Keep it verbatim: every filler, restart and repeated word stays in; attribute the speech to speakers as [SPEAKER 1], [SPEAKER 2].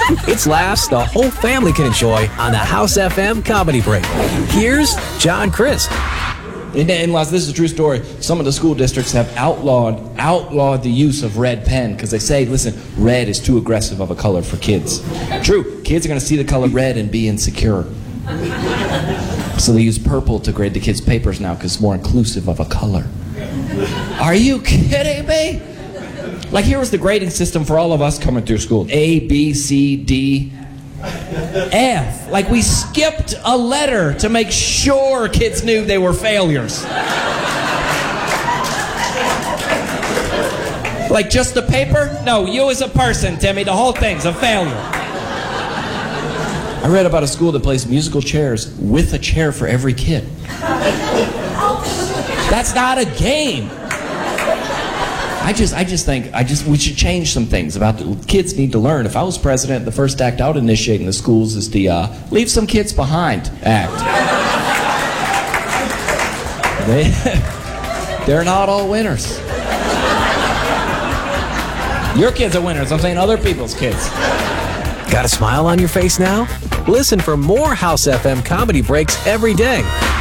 [SPEAKER 1] It's laughs the whole family can enjoy on the House F M Comedy Break. Here's John Crist.
[SPEAKER 2] In, in-laws, this is a true story. Some of the school districts have outlawed outlawed the use of red pen because they say, listen, red is too aggressive of a color for kids. True, kids are going to see the color red and be insecure. So they use purple to grade the kids' papers now because it's more inclusive of a color. Are you kidding me? Like, here was the grading system for all of us coming through school. A, B, C, D, F. Like, we skipped a letter to make sure kids knew they were failures. Like, just the paper? No, you as a person, Timmy. The whole thing's a failure. I read about a school that plays musical chairs with a chair for every kid. That's not a game. I just, I just think, I just, we should change some things about the kids need to learn. If I was president, the first act I would initiate in the schools is the uh, leave some kids behind act. They, they're not all winners. Your kids are winners. I'm saying other people's kids.
[SPEAKER 1] Got a smile on your face now? Listen for more House F M Comedy Breaks every day.